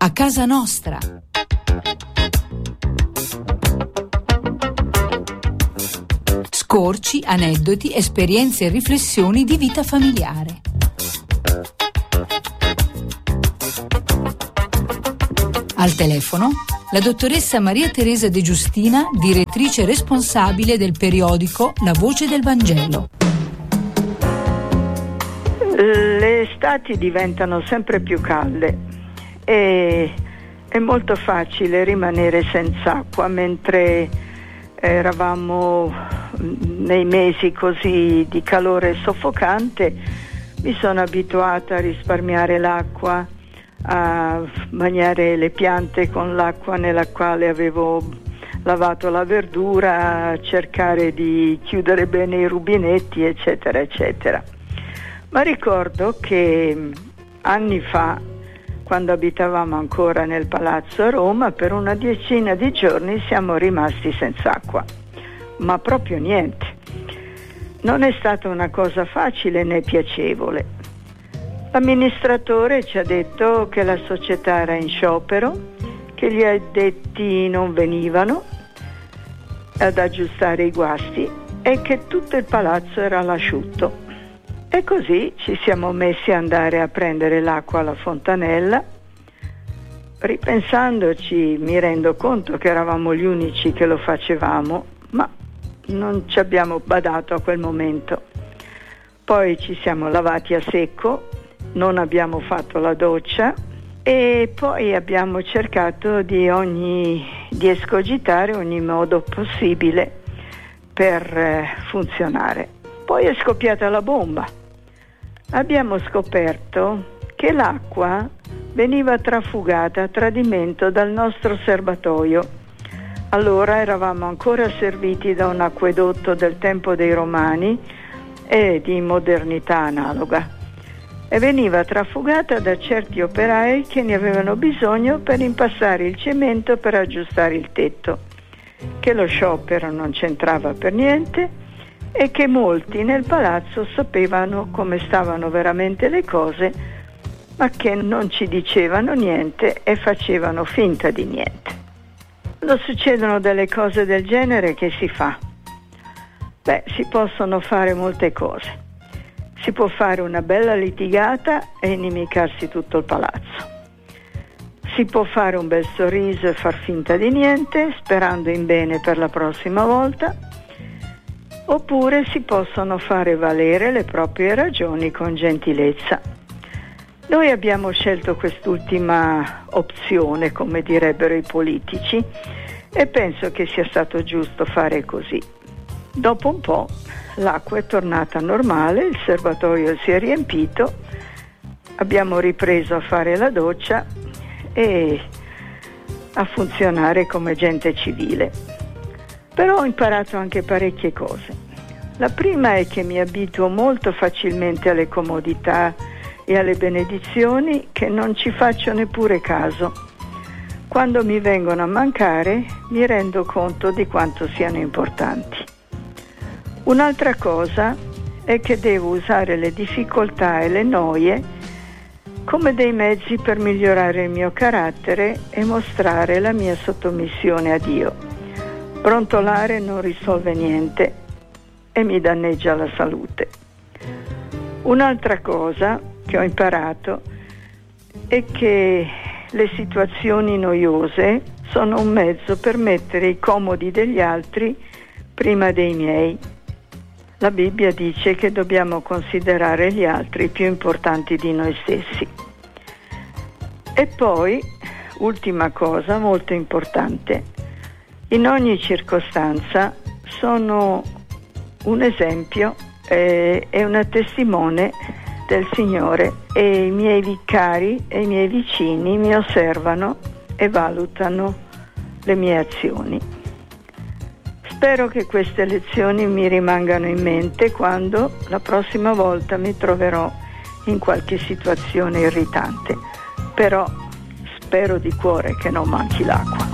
a casa nostra. Scorci, aneddoti, esperienze e riflessioni di vita familiare. Al telefono la dottoressa Maria Teresa De Giustina, direttrice responsabile del periodico La Voce del Vangelo. Le estati diventano sempre più calde e è molto facile rimanere senza acqua, mentre eravamo nei mesi così di calore soffocante. Mi sono abituata a risparmiare l'acqua, a bagnare le piante con l'acqua nella quale avevo lavato la verdura, a cercare di chiudere bene i rubinetti, eccetera eccetera. Ma ricordo che anni fa, quando abitavamo ancora nel palazzo a Roma, per una decina di giorni siamo rimasti senza acqua, ma proprio niente. Non è stata una cosa facile né piacevole. L'amministratore ci ha detto che la società era in sciopero, che gli addetti non venivano ad aggiustare i guasti e che tutto il palazzo era all'asciutto. E così ci siamo messi ad andare a prendere l'acqua alla fontanella. Ripensandoci mi rendo conto che eravamo gli unici che lo facevamo, ma non ci abbiamo badato a quel momento. Poi ci siamo lavati a secco, non abbiamo fatto la doccia e poi abbiamo cercato di escogitare ogni modo possibile per funzionare. Poi è scoppiata la bomba. Abbiamo scoperto che l'acqua veniva trafugata a tradimento dal nostro serbatoio. Allora eravamo ancora serviti da un acquedotto del tempo dei Romani e di modernità analoga, e veniva trafugata da certi operai che ne avevano bisogno per impastare il cemento per aggiustare il tetto, che lo sciopero non c'entrava per niente e che molti nel palazzo sapevano come stavano veramente le cose, ma che non ci dicevano niente e facevano finta di niente. Quando succedono delle cose del genere, che si fa? Si possono fare molte cose. Si può fare una bella litigata e inimicarsi tutto il palazzo. Si può fare un bel sorriso e far finta di niente, sperando in bene per la prossima volta. Oppure si possono fare valere le proprie ragioni con gentilezza. Noi abbiamo scelto quest'ultima opzione, come direbbero i politici, e penso che sia stato giusto fare così. Dopo un po' l'acqua è tornata normale, il serbatoio si è riempito, abbiamo ripreso a fare la doccia e a funzionare come gente civile. Però ho imparato anche parecchie cose. La prima è che mi abituo molto facilmente alle comodità e alle benedizioni che non ci faccio neppure caso. Quando mi vengono a mancare mi rendo conto di quanto siano importanti. Un'altra cosa è che devo usare le difficoltà e le noie come dei mezzi per migliorare il mio carattere e mostrare la mia sottomissione a Dio. Brontolare non risolve niente e mi danneggia la salute. Un'altra cosa che ho imparato è che le situazioni noiose sono un mezzo per mettere i comodi degli altri prima dei miei. La Bibbia dice che dobbiamo considerare gli altri più importanti di noi stessi. E poi, ultima cosa molto importante, in ogni circostanza sono un esempio e una testimone del Signore, e i miei vicari e i miei vicini mi osservano e valutano le mie azioni. Spero che queste lezioni mi rimangano in mente quando la prossima volta mi troverò in qualche situazione irritante, però spero di cuore che non manchi l'acqua.